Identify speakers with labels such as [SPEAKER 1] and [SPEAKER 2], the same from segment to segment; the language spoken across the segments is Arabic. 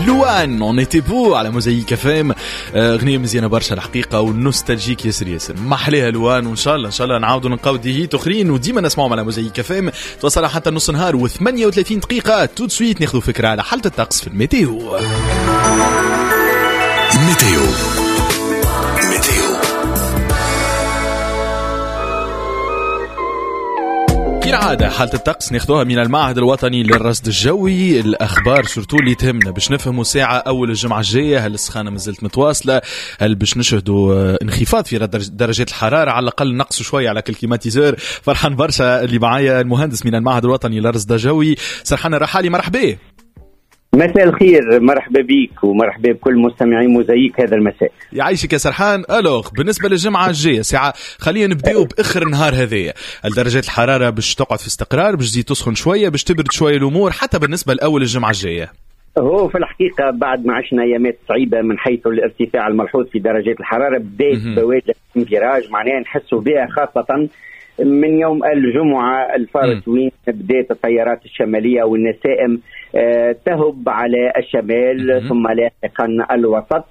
[SPEAKER 1] لوان اون ايتي بو على موزايك اف ام. اغنيه مزيانه برشا الحقيقه والنوستالجيك ياسر ياسر. ما احلاها لوان، وان شاء الله نعاودوا نلقاو ديهيت اخرين وديما نسمعهم على موزايك اف ام. توصل حتى نص نهار و38 دقيقه. تو سويت ناخذوا فكره على حاله الطقس في الميتيو. كالعادة حالة الطقس ناخذوها من المعهد الوطني للرصد الجوي. الأخبار سورتو اللي تهمنا باش نفهموا ساعة أول الجمعة الجاية هل السخانة مازالت متواصلة، هل باش نشهدوا انخفاض في درجات الحرارة، على الأقل نقصوا شوية على كليماتيزور. فرحان برشا اللي معايا المهندس من المعهد الوطني للرصد الجوي سرحان الرحالي. مرحبا.
[SPEAKER 2] مساء الخير، مرحبا بيك ومرحبا بكل مستمعي موزايك هذا المساء.
[SPEAKER 1] يعيشك يا سرحان. ألوغ بالنسبة للجمعة الجاية ساعة خلينا نبداو بآخر النهار هذايا. درجات الحرارة باش تقعد في استقرار، باش تزيد تسخن شوية، باش تبرد شوية الأمور حتى بالنسبة لأول الجمعة الجاية.
[SPEAKER 2] هو في الحقيقة بعد ما عشنا أيامات صعيبة من حيث الارتفاع الملحوظ في درجات الحرارة بدأت بواجه انفراج معناها نحسوا بها، خاصة من يوم الجمعة الفارسوين بدأت الطيارات الشمالية والنسائم تهب على الشمال ثم لاحقا الوسط.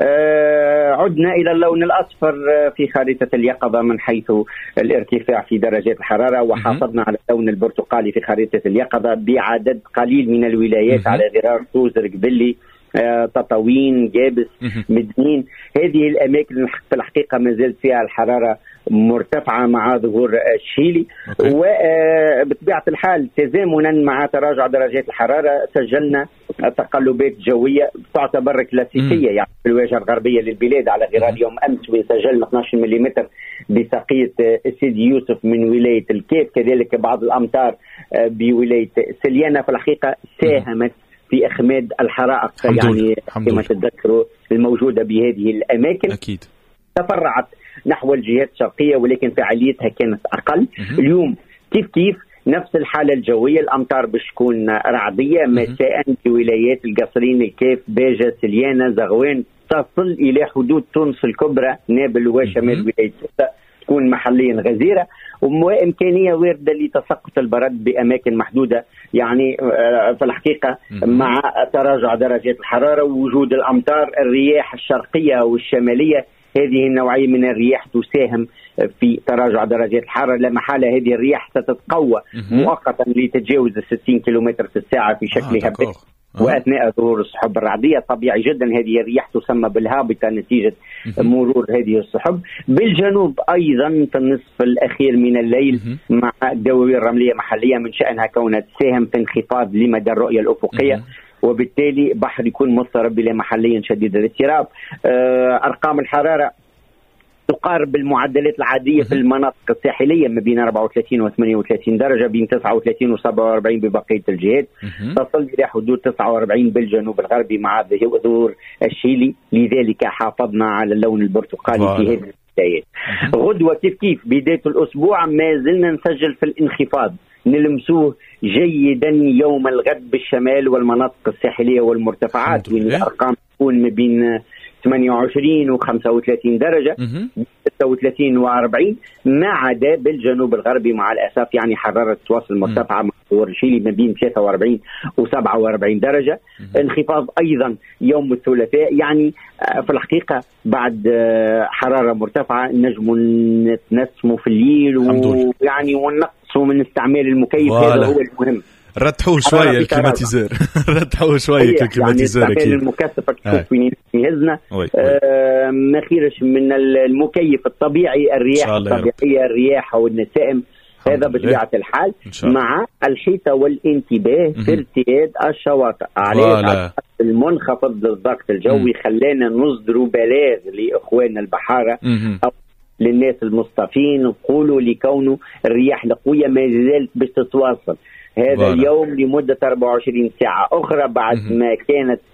[SPEAKER 2] عدنا إلى اللون الأصفر في خريطة اليقظة من حيث الارتفاع في درجات الحرارة، وحافظنا على اللون البرتقالي في خريطة اليقظة بعدد قليل من الولايات على غرار توزر قبلي تطاوين جابس مدنين. هذه الأماكن في الحقيقة ما زالت فيها الحرارة مرتفعة مع ظهور الشيلي، وبطبيعة الحال تزامنا مع تراجع درجات الحرارة سجلنا تقلبات جوية تعتبر كلاسيكية يعني في الواجهة الغربية للبلاد. على غرار يوم أمس سجلنا 12 ملم بساقية سيدي يوسف من ولاية الكيف، كذلك بعض الأمطار بولاية سليانة. في الحقيقة ساهمت في إخماد الحرائق يعني كما تتذكروا الموجودة بهذه الأماكن.
[SPEAKER 1] أكيد
[SPEAKER 2] تفرعت نحو الجهات الشرقية ولكن فعاليتها كانت أقل. اليوم كيف نفس الحالة الجوية، الأمطار باش تكون رعدية مساء في ولايات القصرين الكيف باجة سليانة زغوان تصل إلى حدود تونس الكبرى نابل وشمال ولاية سوسة، تكون محليا غزيرة وإمكانية واردة لتساقط البرد بأماكن محدودة. يعني في الحقيقة مع تراجع درجات الحرارة ووجود الأمطار الرياح الشرقية والشمالية، هذه النوعية من الرياح تساهم في تراجع درجات الحرارة. لا محالة هذه الرياح ستتقوى مؤقتا لتتجاوز 60 كيلومتر في الساعة في شكل هبات وأثناء ظهور السحب الرعدية. طبيعي جدا هذه الرياح تسمى بالهابطة نتيجة مرور هذه السحب. بالجنوب أيضا في النصف الأخير من الليل مع دوائر رملية محلية من شأنها كونها تساهم في انخفاض لمدى الرؤية الأفقية، وبالتالي بحر يكون مضطرب إلى محليا شديد الاضطراب. أرقام الحرارة تقارب المعدلات العادية في المناطق الساحلية ما بين 34 و 38 درجة، بين 39 و 47 ببقية الجهات، تصل إلى حدود 49 بالجنوب الغربي مع ظهور الشيلي. لذلك حافظنا على اللون البرتقالي في هذه البدايات. غدوة كيف بداية الأسبوع ما زلنا نسجل في الانخفاض، نلمسوه جيدا يوم الغد بالشمال والمناطق الساحلية والمرتفعات، وين الأرقام تكون ما بين 28 و 35 درجة، 36 و 40، ما عدا بالجنوب الغربي مع الأسف يعني حرارة تواصل مرتفعة مع ظهور الشيلي ما بين 43 و 47 درجة. انخفاض أيضا يوم الثلاثاء، يعني في الحقيقة بعد حرارة مرتفعة نجم نتنسموا في الليل ويعني ونقصوا من استعمال المكيف. هذا هو المهم.
[SPEAKER 1] رتحوه شوية الكليماتيزور رتحوه شوية الكليماتيزور.
[SPEAKER 2] يعني استعمال المكثف تشوف وين يهزنا. ما خيرش من المكيف الطبيعي، الرياح الطبيعية، الرياح والنسائم. هذا بطبيعة الحال مع الحيطة والانتباه في ارتياد الشواطئ على المنخفض للضغط الجوي. خلانا نصدر بلاغ لإخواننا البحارة أو للناس المصطفين نقولوا لكونه الرياح القوية ما زالت باش تتواصل هذا اليوم لمدة 24 ساعة أخرى بعد ما كانت